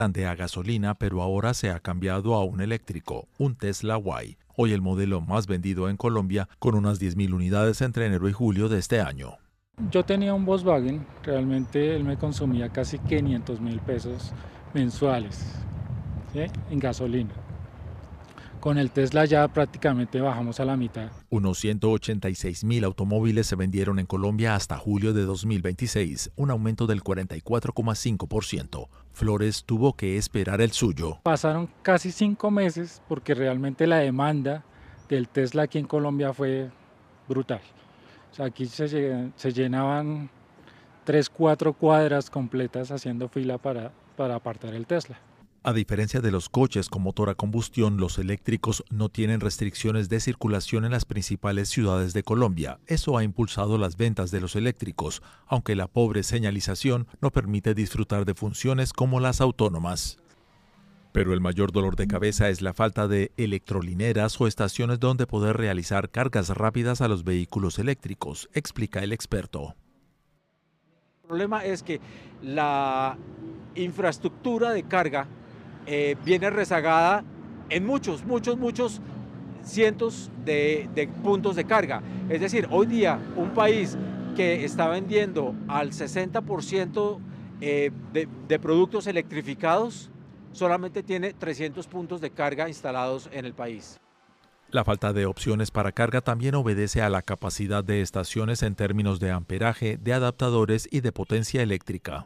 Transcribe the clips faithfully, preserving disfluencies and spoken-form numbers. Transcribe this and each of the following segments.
de a gasolina, pero ahora se ha cambiado a un eléctrico, un Tesla Y. Hoy el modelo más vendido en Colombia, con unas diez mil unidades entre enero y julio de este año. Yo tenía un Volkswagen, realmente él me consumía casi quinientos mil pesos mensuales, ¿sí?, en gasolina. Con el Tesla ya prácticamente bajamos a la mitad. Unos ciento ochenta y seis mil automóviles se vendieron en Colombia hasta julio de dos mil veintiséis, un aumento del cuarenta y cuatro coma cinco por ciento. Flores tuvo que esperar el suyo. Pasaron casi cinco meses porque realmente la demanda del Tesla aquí en Colombia fue brutal. O sea, aquí se, se llenaban tres, cuatro cuadras completas haciendo fila para, para apartar el Tesla. A diferencia de los coches con motor a combustión, los eléctricos no tienen restricciones de circulación en las principales ciudades de Colombia. Eso ha impulsado las ventas de los eléctricos, aunque la pobre señalización no permite disfrutar de funciones como las autónomas. Pero el mayor dolor de cabeza es la falta de electrolineras o estaciones donde poder realizar cargas rápidas a los vehículos eléctricos, explica el experto. El problema es que la infraestructura de carga eh, viene rezagada en muchos, muchos, muchos cientos de, de puntos de carga. Es decir, hoy día un país que está vendiendo al sesenta por ciento eh, de, de productos electrificados solamente tiene trescientos puntos de carga instalados en el país. La falta de opciones para carga también obedece a la capacidad de estaciones en términos de amperaje, de adaptadores y de potencia eléctrica.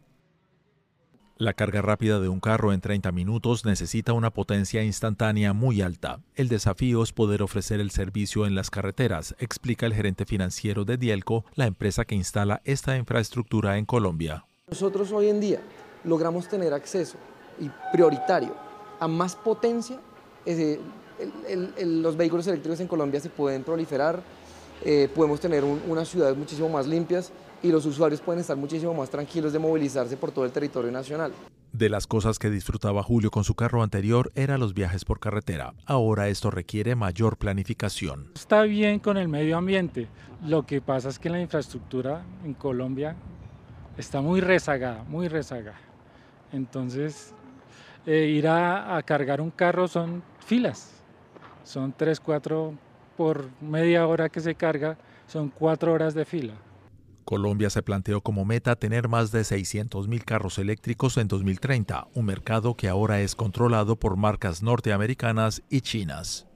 La carga rápida de un carro en treinta minutos necesita una potencia instantánea muy alta. El desafío es poder ofrecer el servicio en las carreteras, explica el gerente financiero de Dielco, la empresa que instala esta infraestructura en Colombia. Nosotros hoy en día logramos tener acceso y prioritario a más potencia. Eh, el, el, el, los vehículos eléctricos en Colombia se pueden proliferar, eh, podemos tener un, unas ciudades muchísimo más limpias y los usuarios pueden estar muchísimo más tranquilos de movilizarse por todo el territorio nacional. De las cosas que disfrutaba Julio con su carro anterior eran los viajes por carretera. Ahora esto requiere mayor planificación. Está bien con el medio ambiente, lo que pasa es que la infraestructura en Colombia está muy rezagada, muy rezagada. Entonces, eh, ir a, a cargar un carro son filas, son tres, cuatro por media hora que se carga, son cuatro horas de fila. Colombia se planteó como meta tener más de seiscientos mil carros eléctricos en dos mil treinta, un mercado que ahora es controlado por marcas norteamericanas y chinas.